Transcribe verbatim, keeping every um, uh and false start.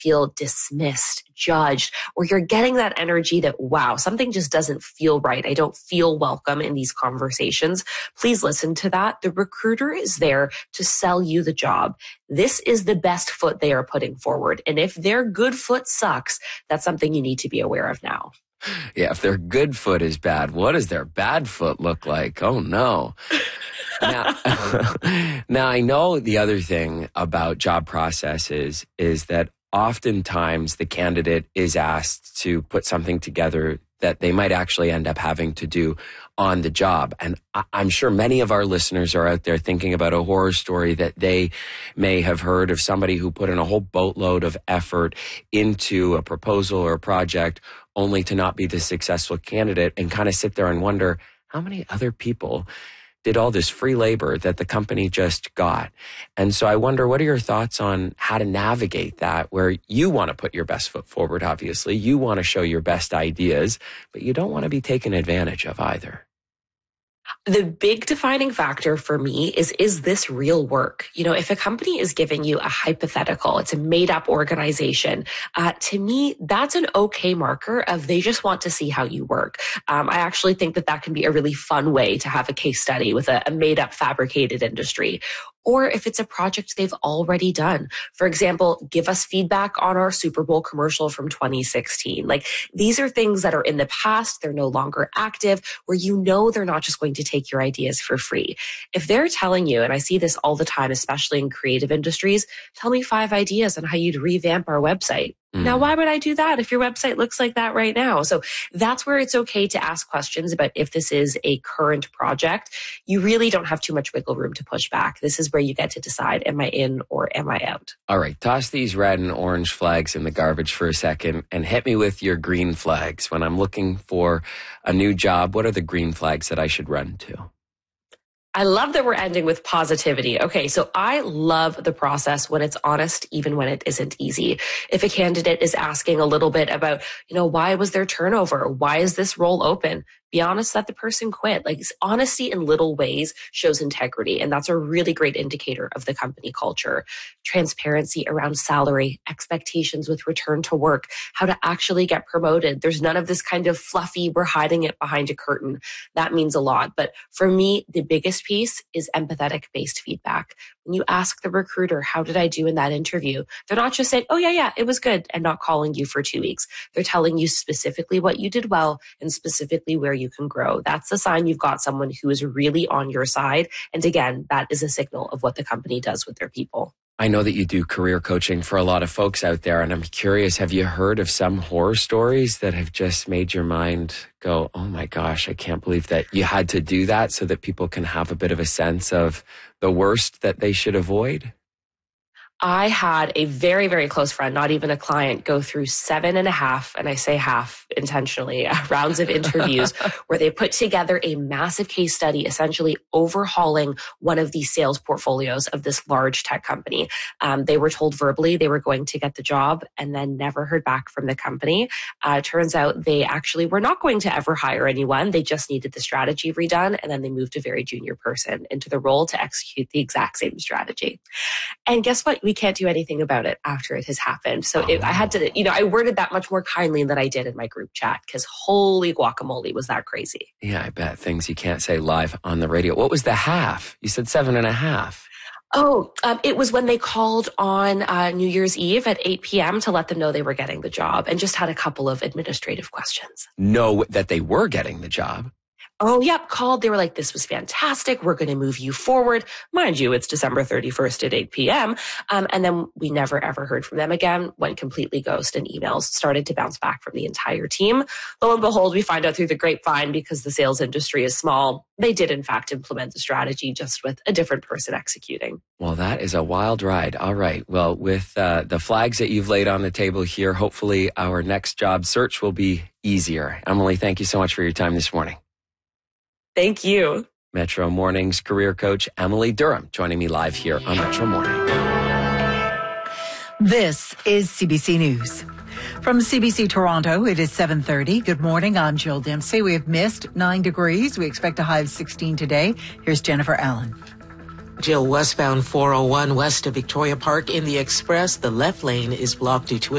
feel dismissed, judged, or you're getting that energy that, wow, something just doesn't feel right. I don't feel welcome in these conversations. Please listen to that. The recruiter is there to sell you the job. This is the best foot they are putting forward. And if their good foot sucks, that's something you need to be aware of now. Yeah, if their good foot is bad, what does their bad foot look like? Oh, no. Now, now, I know the other thing about job processes is that oftentimes the candidate is asked to put something together that they might actually end up having to do on the job. And I'm sure many of our listeners are out there thinking about a horror story that they may have heard of somebody who put in a whole boatload of effort into a proposal or a project only to not be the successful candidate, and kind of sit there and wonder how many other people did all this free labor that the company just got. And so I wonder, what are your thoughts on how to navigate that, where you want to put your best foot forward, obviously. You want to show your best ideas, but you don't want to be taken advantage of either. The big defining factor for me is, is this real work? You know, if a company is giving you a hypothetical, it's a made up organization, uh, to me, that's an okay marker of they just want to see how you work. Um, I actually think that that can be a really fun way to have a case study with a, a made up fabricated industry. Or if it's a project they've already done. For example, give us feedback on our Super Bowl commercial from twenty sixteen. Like, these are things that are in the past, they're no longer active, where you know they're not just going to take your ideas for free. If they're telling you, and I see this all the time, especially in creative industries, tell me five ideas on how you'd revamp our website. Mm. Now, why would I do that if your website looks like that right now? So that's where it's okay to ask questions about if this is a current project. You really don't have too much wiggle room to push back. This is where you get to decide, am I in or am I out? All right, toss these red and orange flags in the garbage for a second and hit me with your green flags. When I'm looking for a new job, what are the green flags that I should run to? I love that we're ending with positivity. Okay, so I love the process when it's honest, even when it isn't easy. If a candidate is asking a little bit about, you know, why was there turnover? Why is this role open? Be honest that the person quit. Like, honesty in little ways shows integrity. And that's a really great indicator of the company culture. Transparency around salary, expectations with return to work, how to actually get promoted. There's none of this kind of fluffy, we're hiding it behind a curtain. That means a lot. But for me, the biggest piece is empathetic based feedback. When you ask the recruiter, how did I do in that interview? They're not just saying, oh yeah, yeah, it was good, and not calling you for two weeks. They're telling you specifically what you did well and specifically where you can grow. That's a sign you've got someone who is really on your side. And again, that is a signal of what the company does with their people. I know that you do career coaching for a lot of folks out there, and I'm curious, have you heard of some horror stories that have just made your mind go, oh my gosh, I can't believe that you had to do that, so that people can have a bit of a sense of the worst that they should avoid? I had a very, very close friend, not even a client, go through seven and a half, and I say half intentionally, rounds of interviews where they put together a massive case study, essentially overhauling one of these sales portfolios of this large tech company. Um, they were told verbally they were going to get the job and then never heard back from the company. Uh, turns out they actually were not going to ever hire anyone. They just needed the strategy redone, and then they moved a very junior person into the role to execute the exact same strategy. And guess what? We can't do anything about it after it has happened. So it, I had to, you know, I worded that much more kindly than I did in my group chat, because holy guacamole, was that crazy. Yeah, I bet. Things you can't say live on the radio. What was the half? You said seven and a half. Oh, um, it was when they called on uh, New Year's Eve at eight p.m. to let them know they were getting the job, and just had a couple of administrative questions. Know that they were getting the job. Oh, yep, called. They were like, this was fantastic. We're going to move you forward. Mind you, it's December thirty-first at eight p.m. Um, and then we never, ever heard from them again, went completely ghost, and emails started to bounce back from the entire team. Lo and behold, we find out through the grapevine, because the sales industry is small, they did in fact implement the strategy, just with a different person executing. Well, that is a wild ride. All right. Well, with uh, the flags that you've laid on the table here, hopefully our next job search will be easier. Emily, thank you so much for your time this morning. Thank you. Metro Morning's career coach, Emily Durham, joining me live here on Metro Morning. This is C B C News. From C B C Toronto, it is seven thirty. Good morning. I'm Jill Dempsey. We have missed nine degrees. We expect a high of sixteen today. Here's Jennifer Allen. Jill, westbound four oh one west of Victoria Park in the Express, the left lane is blocked due to a